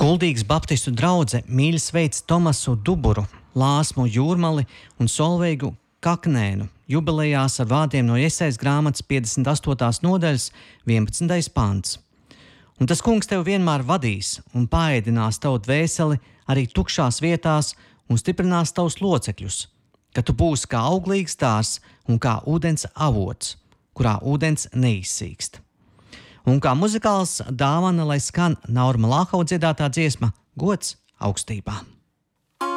Kuldīgas baptistu draudze mīļi sveic Tomasu Duburu, Lāsmu Jūrmali un Solveigu Kaknēnu jubilejās ar vārdiem no Jesajas grāmatas 58. nodaļas 11. pants. Un tas kungs tev vienmēr vadīs un paēdinās tavu dvēseli arī tukšās vietās un stiprinās tavus locekļus, ka tu būsi kā auglīgs dārzs un kā ūdens avots, kurā ūdens neizsīkst. Un kā muzikāls dāvana, lai skan Naurma Lāhau dziedātā dziesma Gods augstībā.